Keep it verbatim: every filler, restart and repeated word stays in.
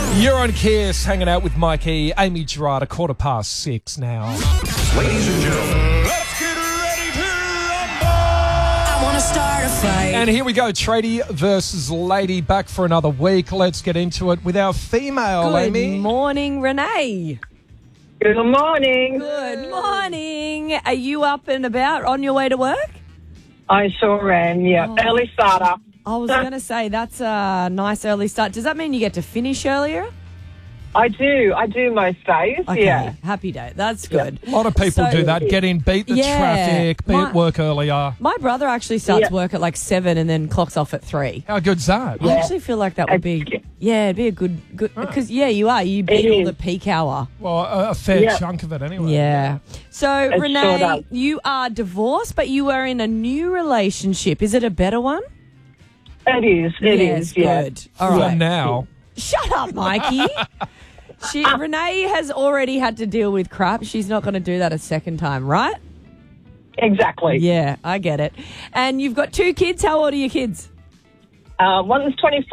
You're on Kiss, hanging out with Mikey, Amy Gerard, a quarter past six now. Ladies and gentlemen, Let's get ready to rumble! I want to start a fight. And here we go, Tradie versus Lady, back for another week. Let's get into it with our female, Good Amy. morning, Renee. Good morning. Good morning. Are you up and about on your way to work? I sure am, yeah. Oh. Early starter. I was going to say, that's a nice early start. Does that mean you get to finish earlier? I do. I do most days, Okay, yeah. happy day. That's good. A lot of people So- do that, get in, beat the Yeah. traffic, be My- at work earlier. My brother actually starts Yeah. work at like seven and then clocks off at three. How good's that? I actually feel like that would be, It's- yeah, it'd be a good, good because, yeah, you are. You beat It all is. the peak hour. Well, a, a fair Yeah. chunk of it anyway. Yeah. So, It sure Renee, does. you are divorced, but you are in a new relationship. Is it a better one? It is. It is. yes, yeah. good. All For right. now. Shut up, Mikey. she, Renee has already had to deal with crap. She's not going to do that a second time, right? Exactly. Yeah, I get it. And you've got two kids. How old are your kids? Uh, one's twenty-four.